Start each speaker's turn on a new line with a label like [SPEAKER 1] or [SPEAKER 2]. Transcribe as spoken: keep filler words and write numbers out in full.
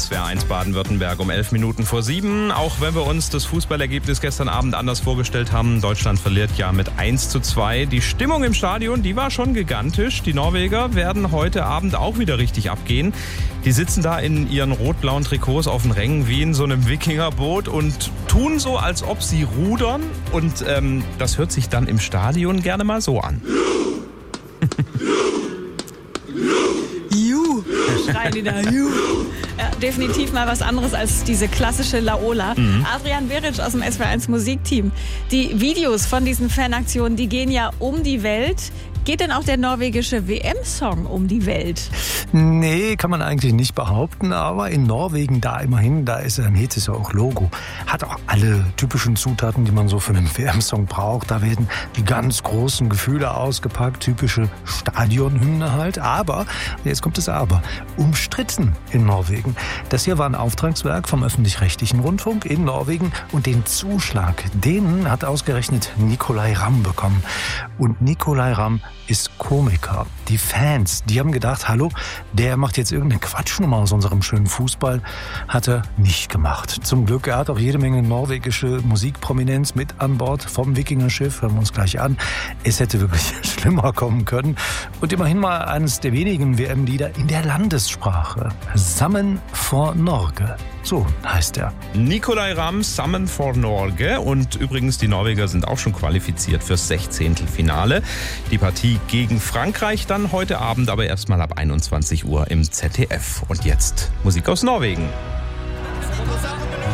[SPEAKER 1] S W R eins Baden-Württemberg um elf Minuten vor sieben. Auch wenn wir uns das Fußballergebnis gestern Abend anders vorgestellt haben. Deutschland verliert ja mit eins zu zwei. Die Stimmung im Stadion, die war schon gigantisch. Die Norweger werden heute Abend auch wieder richtig abgehen. Die sitzen da in ihren rot-blauen Trikots auf den Rängen wie in so einem Wikingerboot und tun so, als ob sie rudern. Und ähm, das hört sich dann im Stadion gerne mal so an.
[SPEAKER 2] Juhu, schreien die da, juhu. Ja, definitiv mal was anderes als diese klassische Laola. Mhm. Adrian Beric aus dem S W R eins Musikteam. Die Videos von diesen Fanaktionen, die gehen ja um die Welt. Geht denn auch der norwegische W M-Song um die Welt?
[SPEAKER 3] Nee, kann man eigentlich nicht behaupten, aber in Norwegen, da immerhin, da ist er ein Hit, ist ja auch Logo. Hat auch alle typischen Zutaten, die man so für einen W M-Song braucht. Da werden die ganz großen Gefühle ausgepackt, typische Stadionhymne halt. Aber, jetzt kommt das Aber, umstritten in Norwegen. Das hier war ein Auftragswerk vom öffentlich-rechtlichen Rundfunk in Norwegen und den Zuschlag, den hat ausgerechnet Nicolay Ramm bekommen. Und Nicolay Ramm ist Komiker. Die Fans, die haben gedacht, hallo, der macht jetzt irgendeine Quatschnummer aus unserem schönen Fußball. Hat er nicht gemacht. Zum Glück, er hat auch jede Menge norwegische Musikprominenz mit an Bord vom Wikingerschiff. Hören wir uns gleich an. Es hätte wirklich schlimmer kommen können. Und immerhin mal eines der wenigen W M-Lieder in der Landessprache. Sammen for Norge. So heißt er.
[SPEAKER 1] Nicolay Ramm, Sammen for Norge. Und übrigens, die Norweger sind auch schon qualifiziert fürs Sechzehntelfinale. Die Partie gegen Frankreich dann heute Abend, aber erstmal ab einundzwanzig Uhr im Z D F. Und jetzt Musik aus Norwegen.